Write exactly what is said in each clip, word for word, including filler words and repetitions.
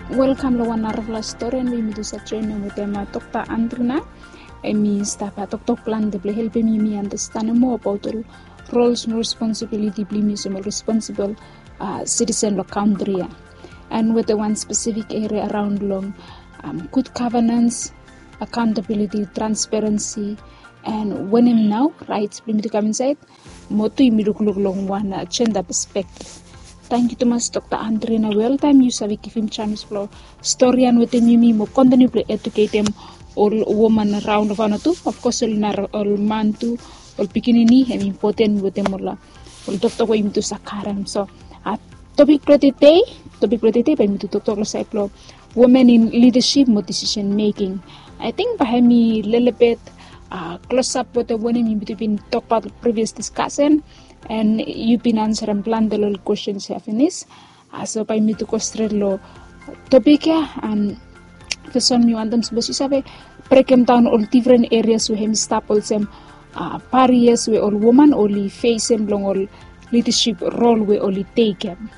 Welcome to one of story and we meet us at with them Doctor Andrina. I mean staff at Doctor Plan to help me understand more about the roles and responsibility of responsible uh, citizen of country. And with the one specific area around long um, good governance, accountability, transparency, and when I'm now, right, we to come inside, motu imirukuluk long one agenda perspective. Thank you to much, Doctor Andrina. Well, time you sabi give him chance for story and with him you mo continue to educate them all woman around of anatu. Of course, all nar all man to all pikinini hem important with them all. All doctor ko im to sakaram. So, uh, topic for today, topic for today, but to Doctor Losayplo, women in leadership, mo decision making. I think by me little bit uh, close up with the women in between talk about the previous discussion. And you've been answering plan the little questions have in this. Uh, so by me to consider lo topic and the some you want them to sabe break them down all different areas we have staples them uh, barriers we all woman only face them long all leadership role we only take them.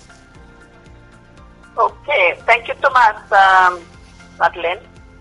Okay, thank you so much, um, Madeleine.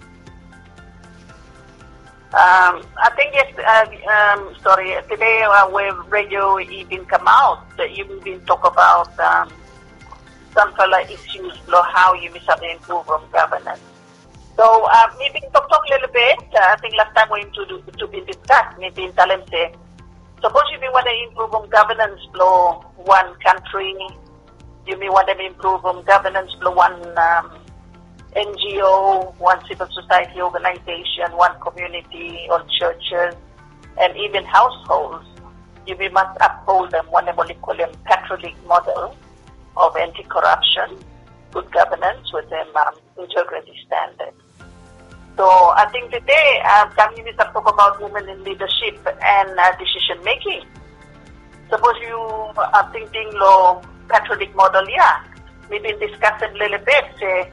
Um, I think yes. Uh, um, sorry, today uh, when radio even come out, uh, even been talk about um, some fella issues, like how you miss have improve on governance. So uh, maybe talk talk a little bit. Uh, I think last time we to to be discussed. Maybe tell them say, suppose you may want to improve on governance for one country, you may want to improve on governance for one. Um, N G O, one civil society organization, one community or churches, and even households. You we must uphold them, what they call them, patriotic model of anti-corruption, good governance with them um, integrity standards. So I think today, uh, can you talk about women in leadership and uh, decision making? Suppose you are thinking low patriotic model, yeah. We've been discussing a little bit, say,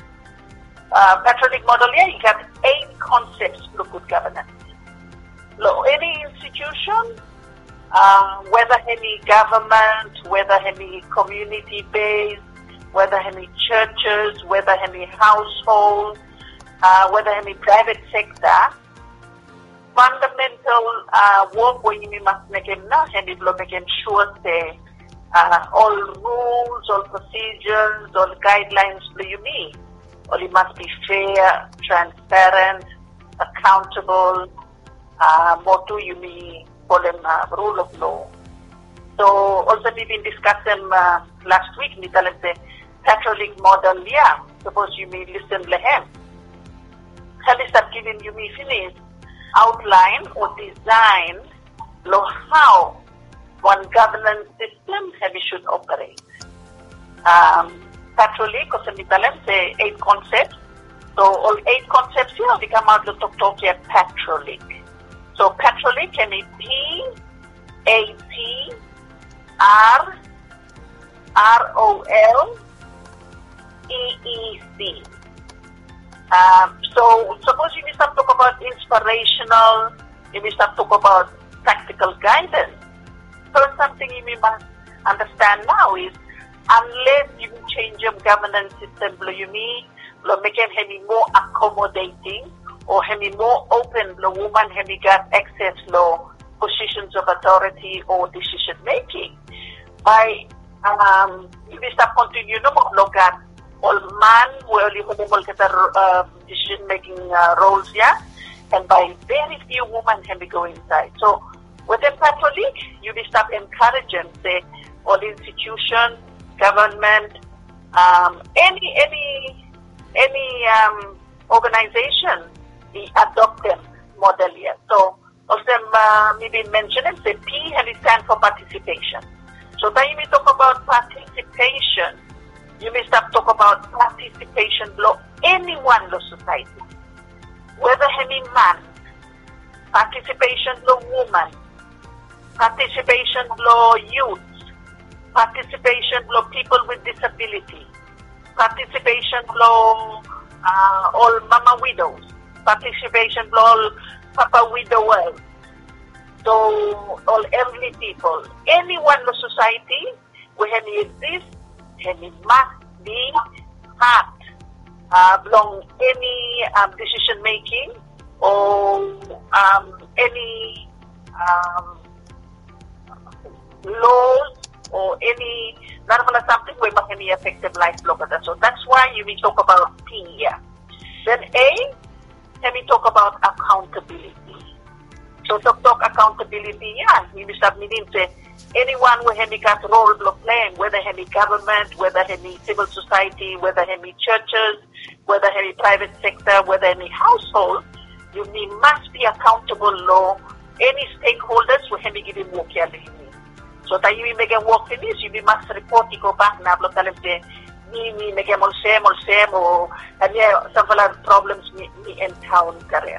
Uh, patriotic model, yeah, you have eight concepts for good governance. So any institution, uh, whether any government, whether any community-based, whether any churches, whether any household, uh, whether any private sector, fundamental uh, work where you must make them now, and it will make sure that uh, all rules, all procedures, all guidelines that you need. Or it must be fair, transparent, accountable, uh, more to you mean for them uh, rule of law. So also we've been discussing uh, last week, we tell them the patriotic model, yeah, suppose you may listen to him. At least I've given you me finish outline or design lo how one governance system heavy should operate. Um, Patriotic, because we tell them say eight concepts. So all eight concepts here, we come out to talk talk here patriotic. So patriotic can be P A T R R O L E E C. Um, so suppose you start talk about inspirational, you start talk about practical guidance. So something you must understand now is unless you change your governance system, you mean, make it more accommodating or more open, the woman have got access to positions of authority or decision making. By um, if we start continue to look at all man will you get the decision making uh, roles, yeah, and by very few women can be go inside. So with the Catholic, you will start encouraging say all institutions, government, um, any any any um, organization, we adopt them model here. So also uh, maybe mention them. Say P and it stands for participation. So then you may talk about participation. You may start talk about participation law anyone in the society, whether any man, participation law woman, participation law youth. Participation law people with disability, participation law uh, all mama widows, participation law all papa widowers, so all elderly people, anyone in the society where he exists, and he must be part uh, belong any um, decision making or um, any um, laws or any normal something where any effective life block. So that's why you will talk about P here. Then A, let me talk about accountability. So talk talk accountability, yeah, you will submit say anyone who has got role block playing, whether any government, whether any civil society, whether any churches, whether any private sector, whether any household, you mean must be accountable law. Any stakeholders who have given work here. So that you make a work in this, you must report it go back now tell them say me me make a all same all same or and yeah some problems me, me encounter.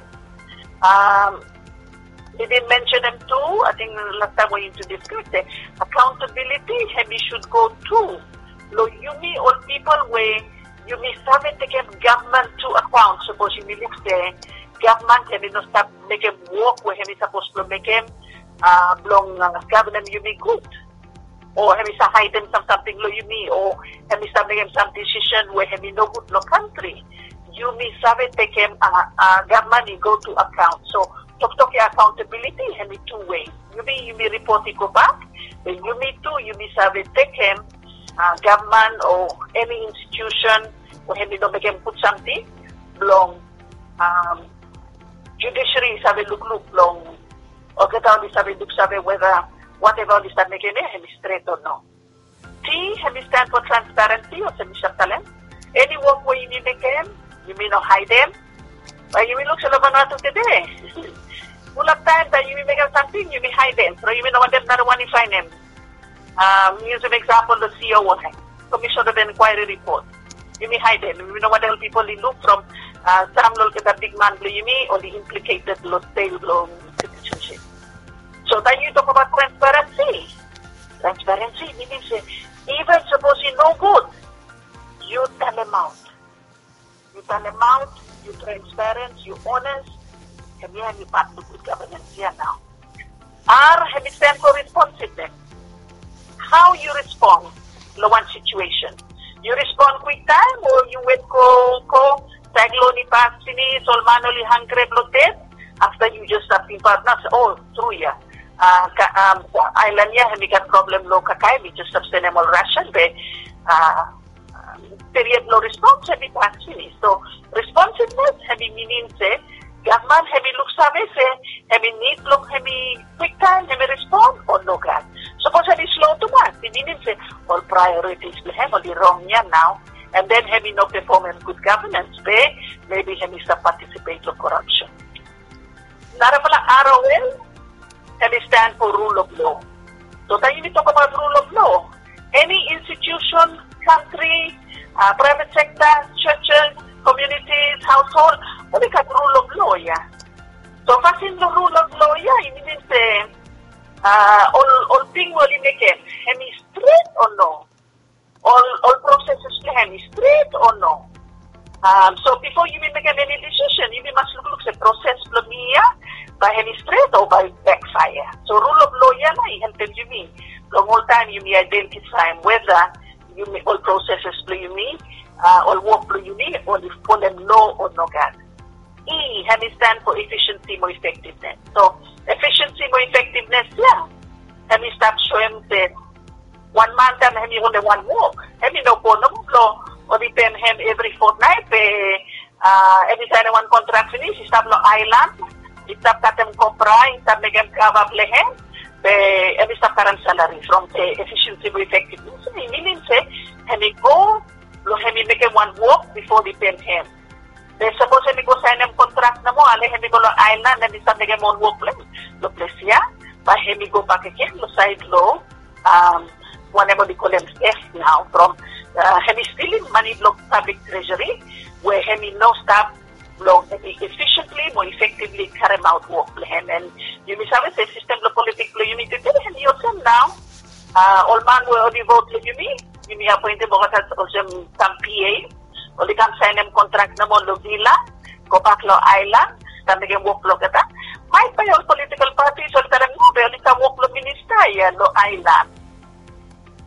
Um He didn't mention them too. I think last time we need to discuss it. Accountability, we should go too. Lo, you mean all people where you may start to take government to account. Suppose you may look the government and you start make them work where he supposed to make them uh, belong uh, government you may good. Or he start hide them some something lo you mean or he start making some decision where he no good no country. You may start to take him uh, uh, government you go to account. So talk talk your accountability and in two ways. You may you may report it go back, then you may too you may survey take him uh, government or any institution or him don't make him put something long um judiciary survey look look long or get out the survey look survey whether whatever is that making it him straight or no. T him stand for transparency or semi talent. Any work where you may make him, you may not hide them. But you may look sa laban nato today. Full of time that you may make up something, you may hide them. So you may not want them, not want to find them. Um, use an example, the C O O, Commission of Inquiry Report. You may hide them. You may not want to people in look from uh, some look at the big man, you may, or the implicated low tail blow citizenship. So then you talk about transparency. Transparency means even suppose you know good, you tell them out. You tell them out, you transparent, you honest. Kami have part of good governance here now. R, have it stand for responsiveness. How you respond to one situation. You respond quick time or you wait ko ko taglo ni pasini solmano li hangre blotet after you just something partners. Oh, true yeah. Uh, ka, um, island niya, have got problem lo kakay, we just sustainable ration be uh, period no response have it pasini. So responsiveness have it meaning say government have look survey say have need look have quick time have respond or no God. Suppose have slow to one. The meaning say all priorities we have all the wrong here now and then have no performance good governance be maybe have some participate in corruption. Nara pala R O L have stand for rule of law. So then you talk about rule of law. Any institution, country, uh, private sector, churches, communities, household, what is rule of law, yeah? So first in the rule of law, yeah, it means uh, uh, all all things will make it hemi straight or no? All all processes hemi straight or no? Um, so before you will make any decision, you must look look the process from here by hemi straight or by backfire. So rule of law, yeah, I help you mean. The whole time you may identify whether you may all processes play you mean. Uh, or work for you need, or if for them no or no God. E, have it stand for efficiency, more effectiveness. So, efficiency, more effectiveness, yeah. Have me start showing that one month and have me only one work. Have me no go no blow, or depend him every fortnight, eh, uh, every time one contract finish, he start no island, he start katem compra, he start make him cover play him, eh, every start current salary from the efficiency, more effectiveness. So, meaning say, have me go, lo hemi make one work before they pay him. They suppose hemi go sign him contract na mo, ale hemi go lo island and isa make one work place. Lo place ya, but hemi go back again, lo side lo, um, whatever they call them F now, from, uh, hemi stealing money lo public treasury, where hemi no stop, lo hemi efficiently, more effectively carry out work for him. And you may have a system lo politics lo you need to do, and yourself now, uh, all man will only vote lo you mean. You may appoint mo kasi also some P A o di kam sign em contract na mo lo villa go back lo island kami game work lo kata may pa yung political parties o tarang mo pero di ka work lo minister ya lo island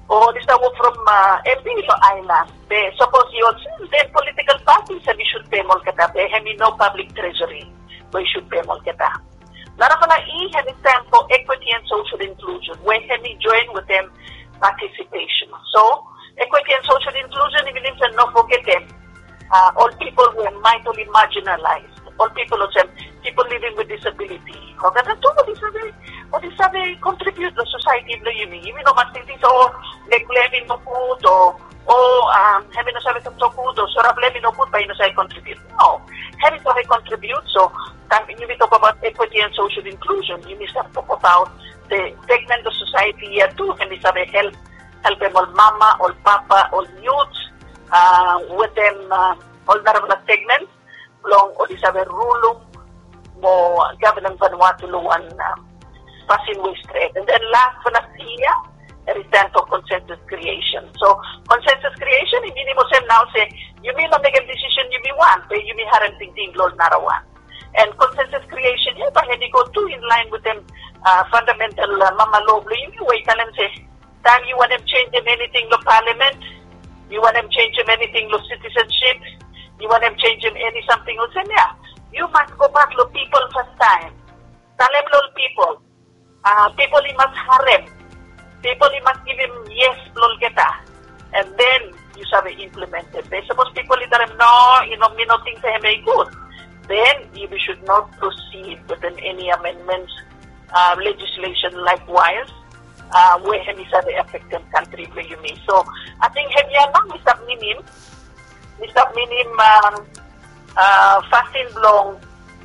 or this one from uh, M P for island. They suppose you also then political parties and we should pay more kata. They have no public treasury. We should pay more kata. Narakala E have time for equity and social inclusion. Where can we join with them participation? So equity and social inclusion, even if not forget them, uh, all people who are mightily marginalized, all people who are people living with disability. How can I do what is a what is a contribute to society? You mean you know, must think or neglecting no food or or um having a service of food or sort of letting no food by no side contribute. No, having to contribute. So when you talk about equity and social inclusion, you need to talk about the segment of society here too, and it's a help help them all mama, all papa, all youth, uh, with them uh, all the segments long or this have a rule more government Vanuatu one passing way straight. And then last for last year, there is time for consensus creation. So consensus creation, in minimum now say you may not make a decision you may want, but you may have a thing Lord not one. And consensus creation, yeah, but when you go too in line with them uh, fundamental uh, mama law, you may wait and say, time you want them change them anything to parliament, you want them change them anything to citizenship, you want them change them any something else, and yeah, you must go back to people first time. Talem lol people, uh, people you must harem, people you must give him yes lol geta, and then you shall be implemented. They suppose people in them no, you know, me not think they may good. Then you should not proceed with any amendments, uh, legislation likewise, uh, where he said the affected country where you mean. So I think Hemiana, Mister Minim, Mister Minim, um, uh, fasting long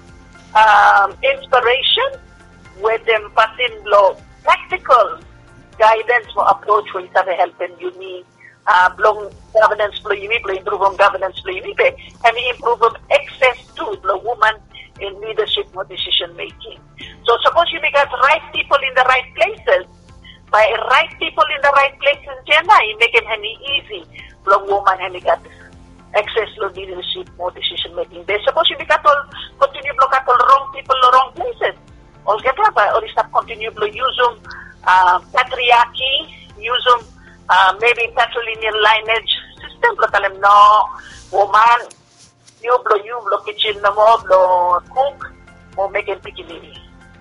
um, inspiration, with them fasting long practical guidance for approach for each other helping you need. Uh, belong governance flow you need, improve on governance flow you need, and improve on access to the woman in leadership or decision making. So suppose you make us right people in the right places, by right people in the right places, Jenna, you make them any easy, the woman and got access to leadership or decision making. They suppose you make us all continue block at all wrong people in the wrong places. All get up or stop continue to use them uh, patriarchy, use them Uh, maybe patrilineal lineage system, but tell them no, woman, you blow you blow kitchen no more, blow cook, or make it piccini.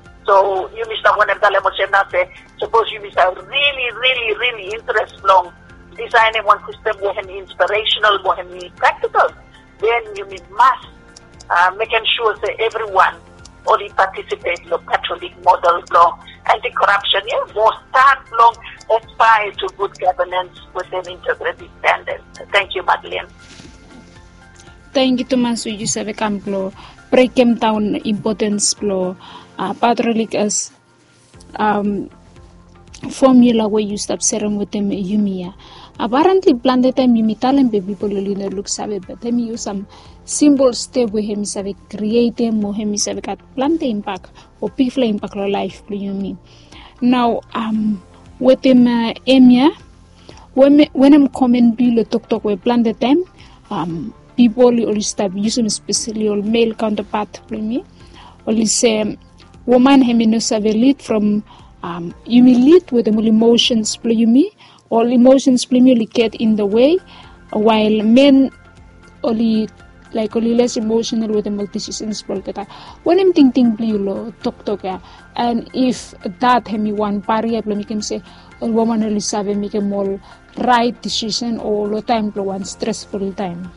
So you mister one of them say, suppose you mister really, really, really interest long designing one system with an inspirational, with an practical, then you must uh, making sure that everyone only participate in the Catholic model law, anti-corruption, yeah, more start long aspire to good governance within integrity standards. Thank you, Madeleine. Thank you, Thomas. You said the break down importance of uh, patriotic as um, formula where you stop serum with them Yumia. Apparently, blended time you talent baby people you look savvy, but then you use some symbols step with him save create them or him save cat plant impact or people impact your life. You mean now um. With them, uh, Emia, when when I'm coming below talk talk with plan the time, um, people only start using especially all male counterpart for me. Only say, woman have no savvy lead from um, you may lead with the emotions play you me, all emotions play me get in the way, while men only like only less emotional with the multi-decisions. When I'm thinking below talk talk yeah. And if that hemi one variable, we can say a woman only sabe make a more right decision or low time to one stressful time.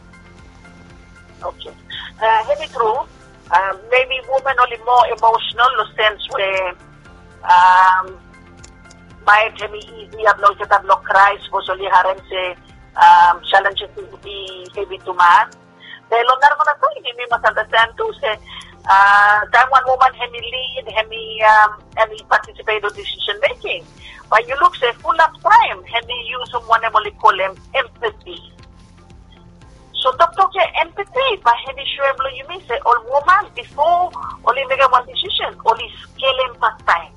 Okay. Uh, heavy true. Um, maybe women only more emotional in the sense where um might have easy have no have no cries was only harem say um challenges to be heavy to man. They learn that gonna say you must understand too say Uh, that one woman had me lead, had me, um, had me participate in decision making. But you look, say, full of time, had me use one and only call them empathy. So, doctor, empathy, but had me show him, you mean, say, all woman, before only make one decision, only scale him past time.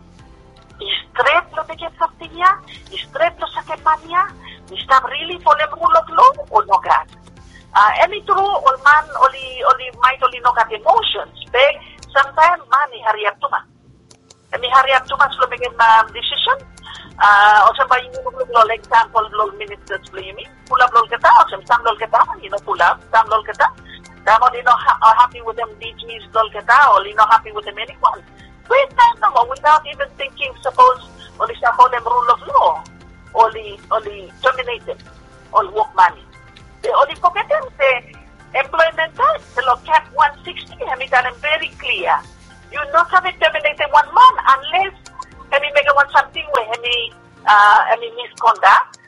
Straight lo make something ya, straight lo sakit mania, is that really for them rule of law or no God? Uh, any true or man only only might only look at emotions, but sometimes man he hurry up too much. And he hurry up too much to make a um, decision. Ah, o sa ba yung lol example lol ministers blayumi pulab lol kata o sam lol kata you know pulab sam lol kata damo di no ha- are happy with them D Gs lol kata or you know happy with them anyone wait na no without even thinking suppose or isa for them rule of law only only terminated or work money the only forget them say employment tax the law cap one sixty I mean that I'm very clear you not have it terminated one month unless I mean make one something where any uh any misconduct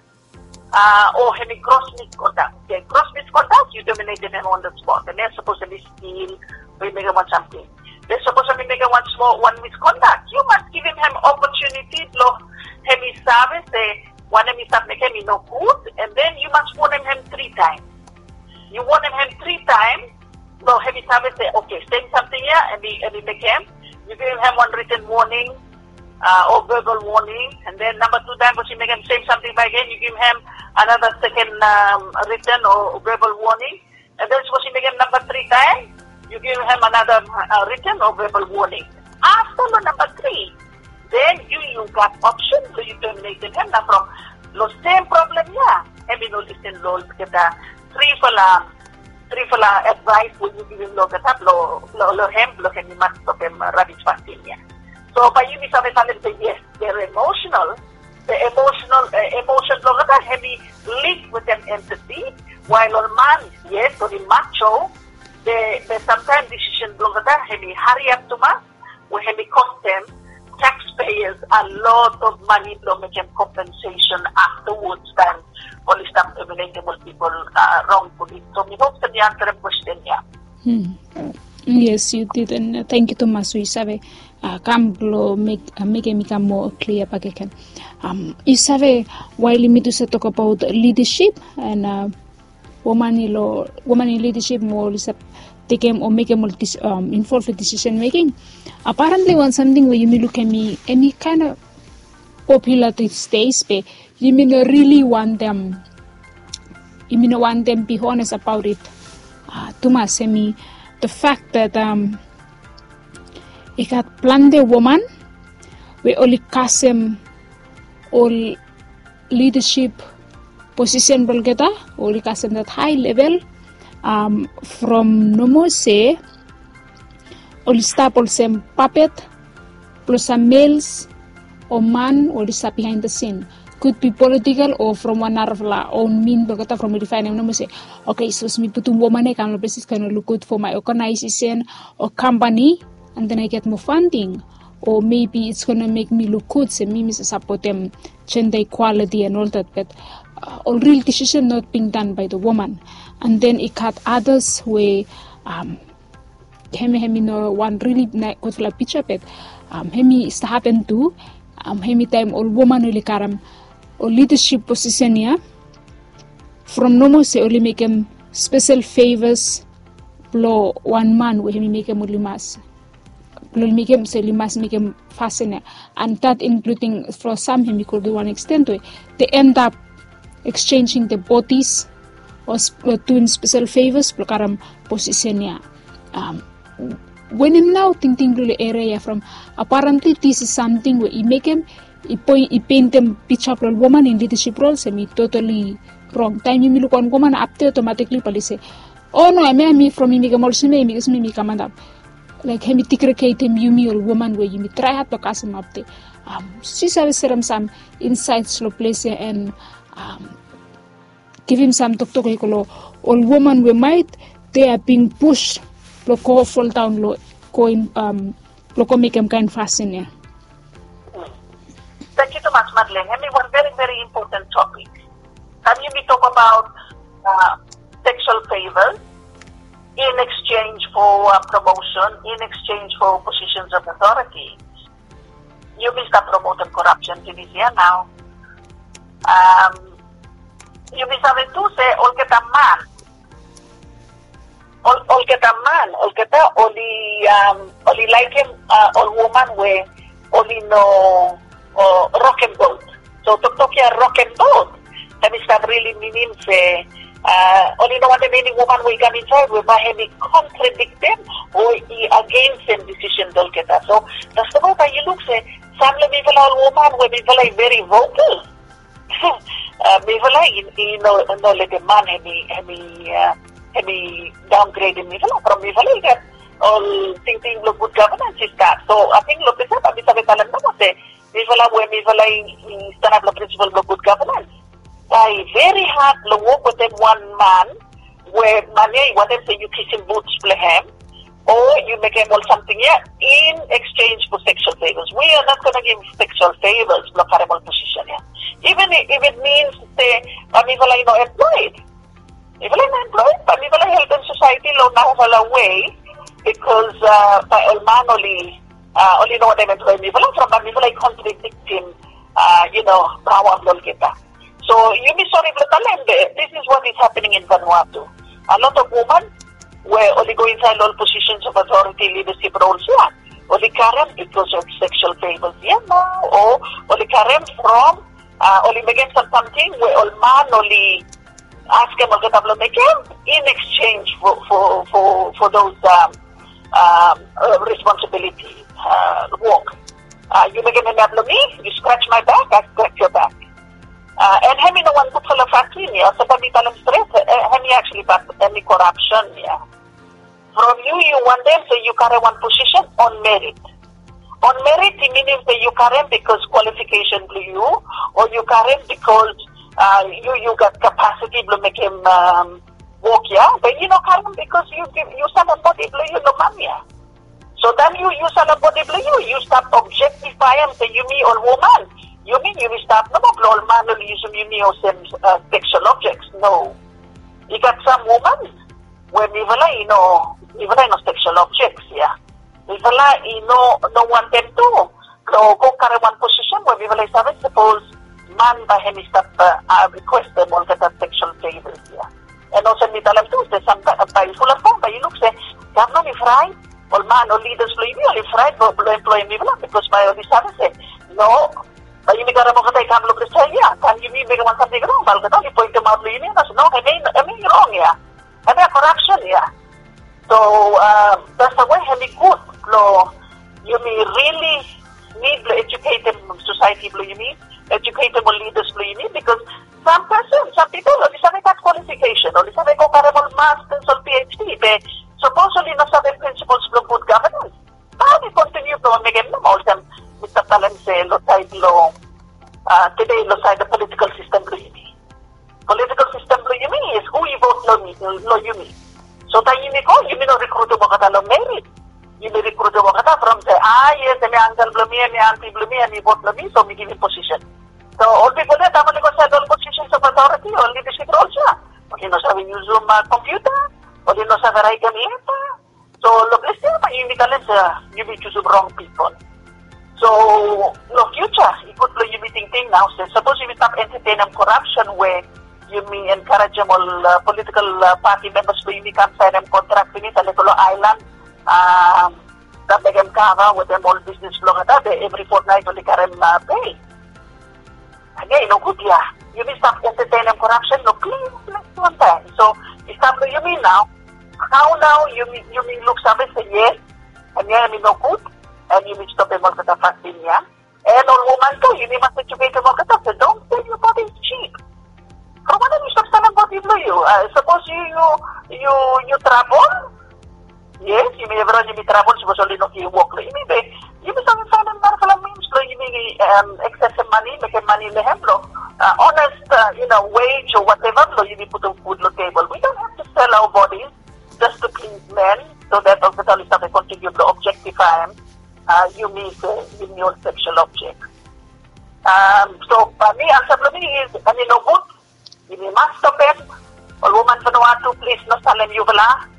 uh or any gross misconduct okay gross misconduct you terminated them on the spot and they're supposed to be steal we make one something they're supposed to be make one small one misconduct you must give him him opportunity lo hemi service say one hemi start make him no good and then you must warn him, him three times you warn him, him three times so hemi service say okay saying something here and we and we make him you give him one written warning uh, or verbal warning and then number two time you make him say something by again you give him another second um, written or verbal warning and then suppose you make him number three time you give him another uh, written or verbal warning after the number three then you you got option so you terminate him now from the same problem yeah and we know listen lol kita three for la three for la advice when you give him lo kata lo lo lo him lo can mat to him rubbish fasting yeah so by you bisa say yes they're emotional the emotional uh, emotion lo kata heavy link with an entity while on man yes so the macho the the sometimes decision lo kata heavy hurry up to ma we heavy cost them taxpayers a lot of money to make them compensation afterwards than police staff terminating people uh, wrongfully. So we hope that the answer to the question, yeah. Hmm. Yes, you did, and uh, thank you, Thomas. We sabe, Campbell make uh, make me become more clear. Pagakan. Um, you sabe, while me to talk about leadership and uh, woman lo woman in leadership more is take them or make them um involved with decision making. Apparently, when something where you may look at me, any kind of popular states, but you may not really want them. You may not want them be honest about it. Uh, Thomas, I mean, the fact that um, it got planned a woman, we only cast them all leadership position, Bulgata, only cast them that high level. Um, from no more say. All stop all same puppet plus some males or man or is behind the scene. Could be political or from one of la own mean Bogota from refining no say, okay, so me put woman I can basis can look good for my organization or company and then I get more funding. Or maybe it's gonna make me look good, so me miss support them gender equality and all that, but uh, all real decision not being done by the woman. And then it cut others where um hemi hemi no one really good for la picture but um hemi is happen to um hemi time all woman only karam or leadership position yeah from no more say only make him special favors blow one man where hemi make him only mass blow make him say limas make him fasten and that including for some hemi could do one extent way they end up exchanging the bodies or sp- doing special favors blow karam position yeah um when I'm now thinking to the area from apparently this is something where you make him you point you paint them picture of a woman in leadership roles and me totally wrong time you look on woman up there automatically police say oh no I mean me from me make a more me because me me come up like him tikricate him you me or woman where you me try hard to cast him up there um she says some insights slow place and um give him some talk talk like all woman we might they are being pushed Loco fall down low coin um loco make them kind fasten yeah. Thank you so much, Madeleine. I mean one very, very important topic. Can you be talk about uh, sexual favors in exchange for uh, promotion, in exchange for positions of authority? You missed the promoted corruption Tunisia now. Um you missed it too say all get a man. All, all get a man, all get a only um only like him uh, all woman where only no uh, rock and boat. So to talk here rock and boat, that is that really meaning say Uh, only no one any woman we come inside we by any contradict them or against them decision they'll get that. So that's the way that you look say some people are woman where people are very vocal. uh, people are you know no let the man heavy heavy uh, heavy downgrading people from people get all thinking look good governance is that. So I think look this up abi sabi talam na mo say people are where people are stand up the principle of good governance. By very hard to work with them one man where money whatever say you kiss him boots play him or you make him all something yeah in exchange for sexual favors. We are not gonna give sexual favors block our position yeah. Even if it means say people are you know employed. People are not employed, but people are helping society low now a way because uh by all man only uh only know what they employ people from but people like contradicting uh you know power of Lolkita. So you be sorry for the this is what is happening in Vanuatu. A lot of women were only going inside all positions of authority leadership roles yeah. Only current because of sexual favors yeah now or only current from uh only against something where all man only ask them to make in exchange for for for, for those um um uh, responsibility uh work. Uh you make a me, you scratch my back, I scratch your back. Uh, and having no one put full of factory, yeah, so that talent stress, having actually but any corruption, yeah. From you, you want them, so you carry one position on merit. On merit, it means that you carry because qualification to you, or you carry because uh, you you got capacity to make him um, work, yeah. But you know, carry because you give you some body blow you no money, yeah. So then you use some body blow you, you start objectifying, say you me or woman. You mean you will start no more man will use you or some uh, sexual objects? No. You got some women where people you know people no sexual objects, yeah. People you know no want them to go go carry one position where people say suppose man by him start uh, request them all get sexual favors, yeah. And also me tell them too, say some by full of but you look say government is right, all man or leaders will be only right for employing people because by all this say no. You may get a more take look at say, yeah, can you mean one something wrong? I'll get only point them out, you mean, no, I mean, I mean, wrong, yeah. And they're corruption, yeah. So, uh, that's the way, any good law, you may really need to educate them society, you mean, educate them leaders, you mean, because some person, some people, only have that qualification, only have go carry masters or PhD, they supposedly not have principles of good governance. How do you continue to make them all them? Mister Talan say, lo side lo, uh, today lo side the political system lo yumi. Political system lo yumi is who you vote lo, lo yumi. So tayo yumi ko, yumi no recruit mo kata lo merit. Yumi recruit mo kata from say, ah yes, may uncle lo mi, may auntie lo mi, and vote lo mi, so me give him position. So all people there, tama ni ko sa all positions of authority, all leadership roles siya. Hindi no sabi yung Zoom uh, computer, o hindi no sa varay gamita. So lo bless niya, yumi ka lang sa, yumi choose wrong people. So, no future, it could be you meeting thing now. So, suppose you stop entertaining corruption where you may encourage them all uh, political uh, party members to you come sign them contract with a little island. Um, that they can cover with them all business flow that they every fortnight only can uh, pay. Again, no good, yeah. You may stop entertaining corruption, no clean, next one time. So, you stop you mean now. How now you mean, you mean look something say yes, and yeah, I mean no good. And you need to stop them all the fasting, yeah? And all women too, you need to educate them all the time. So don't say your body is cheap. How when you stop selling body blow you? Uh, suppose you, you, you, you travel? Yes, you may ever you may travel, suppose only not you walk. You may be, you may something find a marvel means, you may um, excessive money, make money in the hand, uh, honest, uh, you know, wage or whatever, you may put on food on the table. We don't have to sell our bodies just to please men, so that all the time we continue to objectify them. Uh, you meet uh, in your sexual object. Um, so, for me, answer to me is, I mean, no good. You must stop it. All women Vanuatu, please, no salem you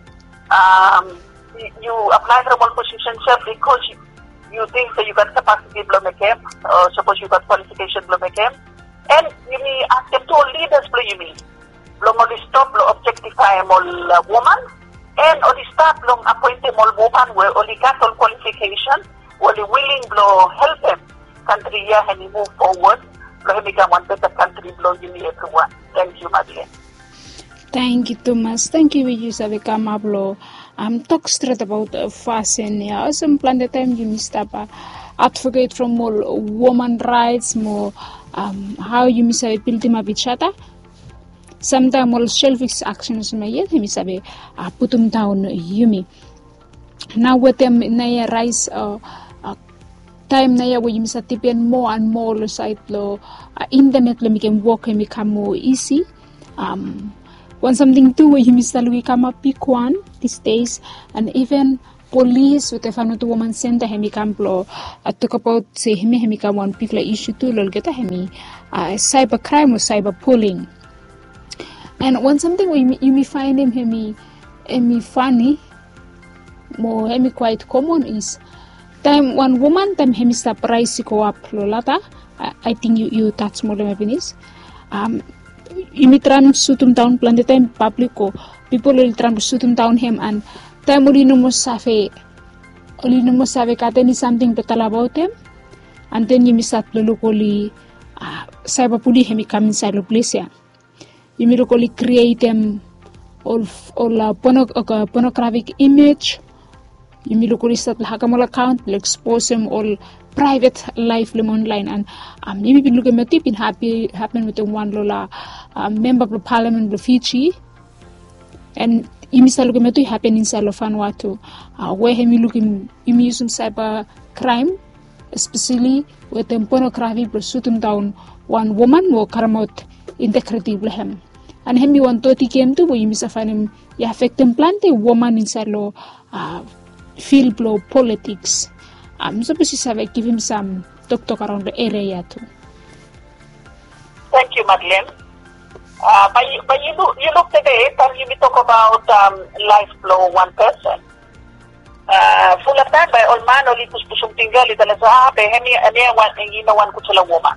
Um, you apply for one position, sir, because you, you think that you got capacity to make him, or suppose you got qualification to make him. And you may ask them to all leaders, you mean. Long only stop, long objectify all uh, woman, and only start long appoint them all woman where only got all qualification, only willing to help them country here and move forward. Lo become one better country, blow you everyone. Thank you, Madeleine. Thank you, Thomas. Thank you, you sabe kamablo. I'm talk straight about uh, fashion. Yeah, some plan the time you missed up. Uh, advocate from more woman rights, more um, how you miss a build him a bichata. Sometimes all selfish actions may yet him sabe uh, put them down yumi. Now with them na rise uh, uh, time na ya where you miss a tipian more and more site lo uh, internet lo became work and become more easy. Um, When something to where you miss the Louis come up pick one these days, and even police with the family to woman center hemi camplo uh, talk about say hemi hemi come one pick like issue to lol get a hemi uh, cyber crime or cyber bullying. And when something where you, you may find him hemi hemi funny, more hemi quite common is time one woman time hemi stop price go up lolata. I, I think you you touch more than my penis. Um. Imitran sutum down plan the time public ko people will try to sutum down him and time uli no mo safe uli no mo safe kate ni something total about him and then you miss at locally uh, cyber puli hemi come inside the place ya you may locally create them all all uh, porno, uh, pornographic image you may locally start hakamal account will expose them all private life lim online and um maybe look at my tip in happy happen with the one lola uh, member of the parliament of Fiji and you miss look at my happen in Vanuatu uh, where him looking you using cyber crime especially with the pornography shooting down one woman or karamot integrity him and him you want thirty came to where you miss a find him you affect them plant a woman inside law uh field blow politics. I'm supposed to have give him some talk talk around the area too. Thank you, Madeleine. Uh, but you, but you look, you look today, and you talk about um, life flow one person. Uh, full of time by all man, only to pusong tinggal, itala sa ha, behemi, ane, one, ginawan ko sila woman.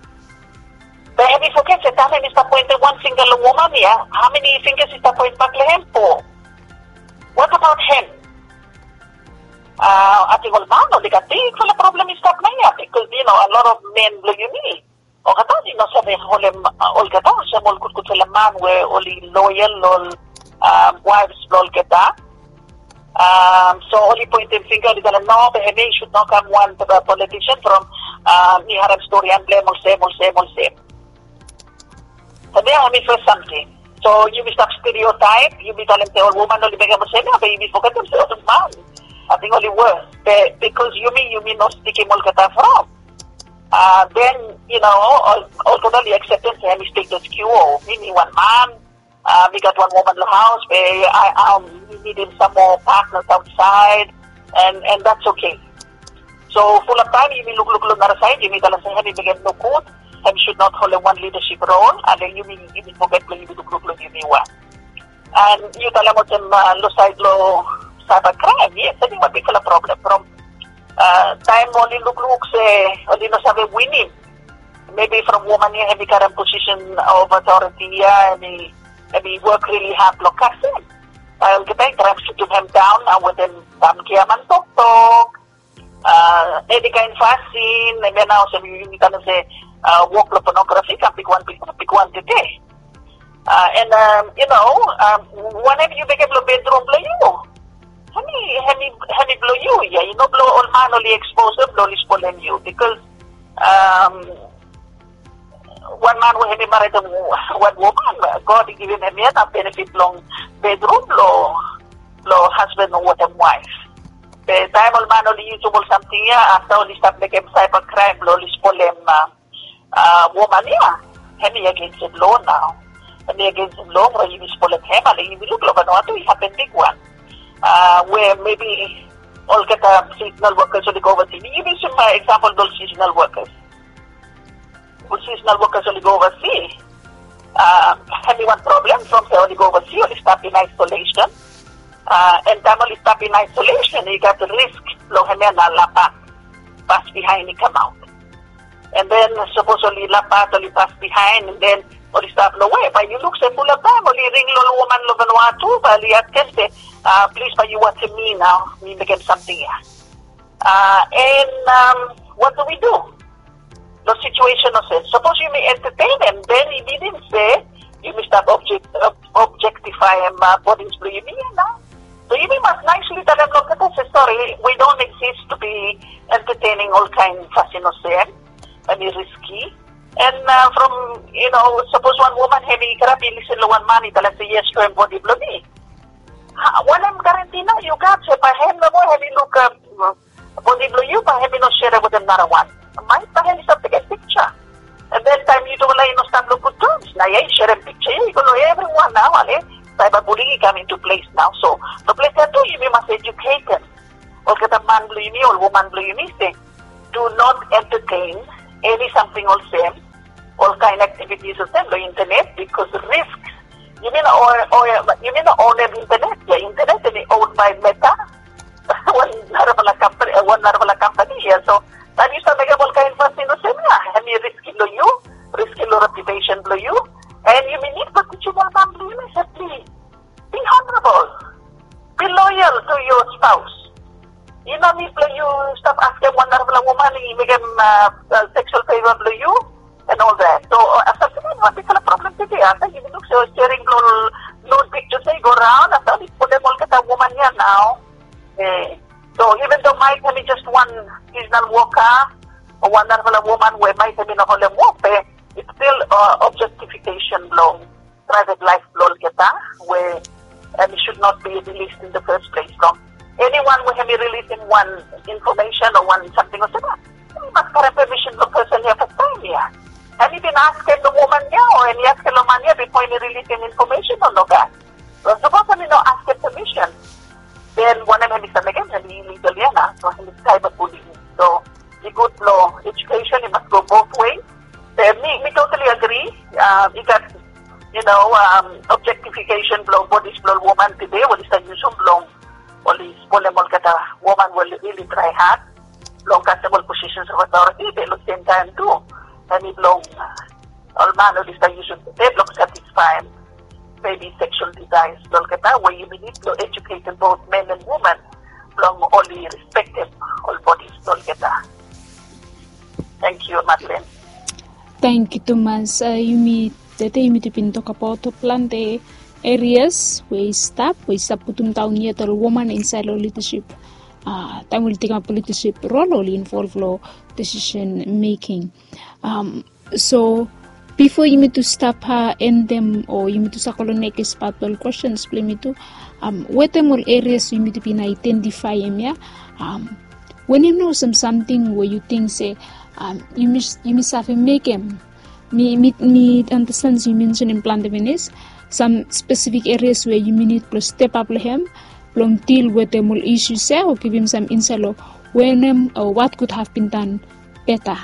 Behemi forget, sa tama, is appointed one single woman, yeah? How many fingers is appointed Bethlehem po? What about him? Uh, ating olmano, di kati, wala problem is that na niya because, you know, a lot of men blow you need. O kata, di no sabi, holem, ol kata, siya molkut ko sila man, where only loyal, lol, um, wives, lol kata. Um, so, only point in finger, di kala, no, behemi, should not come one to the politician from, uh, ni harap story, and blame, or say, or say, or say. Sabi, I mean, for something. So, you be stop stereotype, you be telling the old woman, only bega mo say, no, baby, forget them, say, old man. I think only worse because you mean you mean no sticky molkata from. Uh, then you know all totally acceptance and mistake the Q O. Meaning one man, uh, we got one woman in the house. Where I um we needed some more partners outside, and and that's okay. So full of time you mean look look look other side. You mean tell us hey we get no good. And should not hold one leadership role. And then you mean you mean forget you mean look look look you mean what. And you tell them what them lo side lo. Cyber crime, yes, I think what we call a problem from uh, time only look look say only no sabi winning. Maybe from woman here have current position of authority yeah, and maybe work really hard block him. I'll get back to shoot him down and with them tam kiaman talk talk. Uh any kind fasting and then also you can say uh walk the pornography can pick one pick, pick one today. Uh and um, you know, um whenever you become a bedroom play you. Honey, honey, honey, blow you, yeah. You know, blow all man only expose them, only spoil you because um, one man will have married one woman. God given him yet a benefit long bedroom, blow, blow husband or what a wife. The time all man only usable something yeah. After only start making cyber crime, only spoil them uh, uh, woman yeah. Honey against the law now. Honey against the law, or you spoil him, and you look over no, it happened big one. Uh, where maybe all get uh, seasonal workers only go overseas. You give some uh, example those seasonal workers. Who seasonal workers only go overseas. Uh, having one problem from they only go overseas, only stop in isolation. Uh, and time only stop in isolation, you got the risk lo hemena lapat pass behind and come out. And then suppose only lapat only pass behind and then only stop no way. But you look say full of time, only ring lo woman lo Vanuatu, but you have Uh, please, but you want to me now, we became something else. Uh, and um, what do we do? The situation is, suppose you may entertain them, then he didn't say, you may stop object, ob, objectify him, uh, bodies blue, you mean, no? So you must nicely tell them, look at this, sorry, we don't exist to be entertaining all kinds of fascination, and risky. And uh, from, you know, suppose one woman, heavy karabi, listen to one man, it say yes to him, body blue me. One am guarantee na, you got, say, pa him na mo, heavy look, uh, body blue you, pa him no share with another one. Might pa him is a big picture. And then time you do like no stop look good terms. Now yeah, share a picture, you know everyone now, ale. Cyberbullying come into place now. So the place that do you must educate them. Or get a man blue me or woman blue me say, do not entertain any something or same, all kind of activities of them, the internet, because risk. You mean or or you mean own the internet? The internet is owned by Meta. One narrow company, one narrow company here. So that is a mega all kind of thing. And you risk in you, risk in reputation blue you, and you may need to teach you one blue you. Please be honorable, be loyal to your spouse. You know, if you stop asking one narrow woman, you make him uh, uh, sexual favor blue you, and all that. So after that, what is the problem today? After you look so sharing blue nude pictures, they go around. After you put them all get a woman here now. Eh, so even though might have just one seasonal worker or one other woman where might have been a whole work, it's still uh, objectification law, private life law, where um, it should not be released in the first place. So anyone who have been releasing one information or one something or something, you must get permission from the person here for time here. Have you been asking the woman here or any asking the man here before you releasing information or no that? So suppose you know asking permission. Then one of them is again illegal, yeah, so it's cyberbullying. So the good law education, it must go both ways. Uh, me, me totally agree. Uh, you got, you know, um, objectification blow, bodies blow woman today, what is the use of blow? All these polemol kata woman will really try hard, blow castable positions of authority, they look same time too. And it blow all man of this the use of they blow satisfy maybe sexual desires, where you need to educate both men and women from only respective all bodies. Thank you, Madeleine. Thank you, Thomas. Uh, you meet the time to pinto kapoto plan the areas where stop, where stop putum taun yet or woman inside leadership. Uh, time will take up leadership role or involve law decision making. Um, so. Before you need to stop her end them or you need to sakolo neck spatball questions, play me to um what them all areas you need to be identify them, yeah. Um when you know some something where you think say um you miss you miss have to make them me me me understands you mention in plan the some specific areas where you need to step up him, long deal with them all issues say or give him some insight when them or what could have been done better.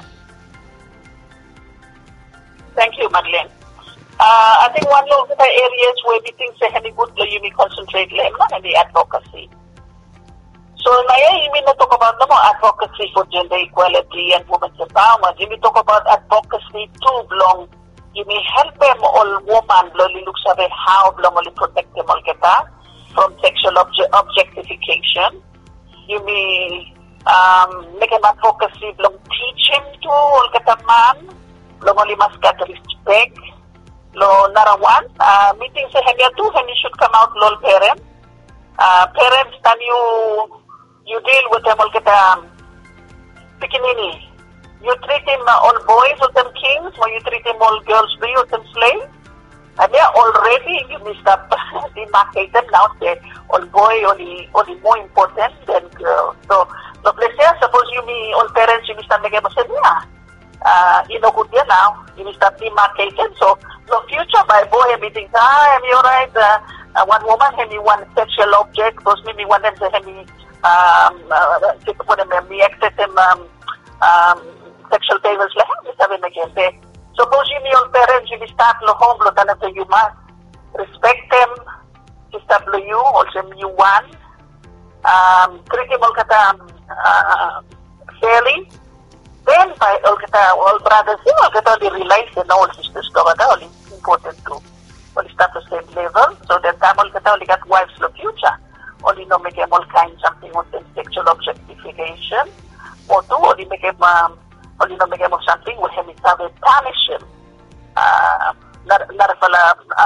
Thank you, Madeleine. Uh, I think one of the areas where we think say any good you may concentrate on the advocacy. So now you may not talk about no more advocacy for gender equality and women's empowerment. You may talk about advocacy too long. You may help them all woman blowly looks at how blowly protect them all get that from sexual obje- objectification. You may um, make an advocacy blong teach him to all get a man. Lo only must get respect. Lo narawan. Uh, meeting sa hanya too, and you should come out lol parent. Uh, parents, then you you deal with them all get um, pikinini. You treat him uh, all boys with them kings, or you treat him all girls free with them slaves. And yeah, already you missed up demarcated now. Say all boy only only more important than girl. So, so let's say suppose you me all parents you missed up again, but yeah. Uh, you know, good yeah now, you will start demarcated. So, the future, my boy, everything, ah, am you alright? Uh, uh, one woman, have me one sexual object, those maybe one them say, have me, um, uh, put them, me access them, um, um, sexual favors, like, have me have him again. Say, suppose you, me, all parents, you will start lo home, lo tanah, you must respect them, you start lo you, also you one, um, treat them all kata, uh, fairly. Then by all kata all brothers, you know, kata they realize that all sisters go kata all important too. All start the same level, so that time all kata only got wives in the future. Only no make them all kind something with them sexual objectification, or two only make them um, only no make them something with him is have a punish him. Uh, not not pala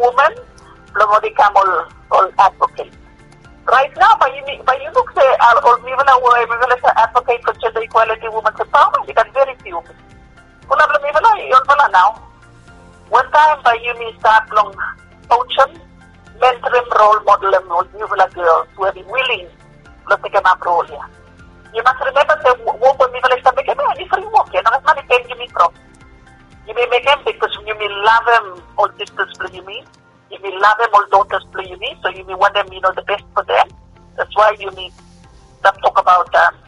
woman, lumodi kamol all advocate. Right now, by you, by you look say, or even a advocate for gender equality, women's empowerment, you got very few. Kuna bla mibala, yon bala now. One time by you me start long coaching, mentoring role model and mibala girls who are willing to take a role here. You must remember that work with mibala is make a different work. You know, it's not depend you me from. You may make them because you may love them all sisters play you me. You may love them all daughters play you me. So you may want them, you know, the best for them. That's why you need to talk about um,